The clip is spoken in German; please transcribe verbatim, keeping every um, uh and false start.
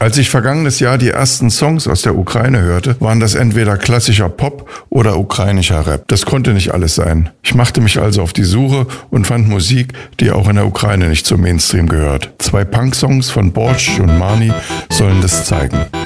Als ich vergangenes Jahr die ersten Songs aus der Ukraine hörte, waren das entweder klassischer Pop oder ukrainischer Rap. Das konnte nicht alles sein. Ich machte mich also auf die Suche und fand Musik, die auch in der Ukraine nicht zum Mainstream gehört. Zwei Punk-Songs von Borsch und Marni sollen das zeigen.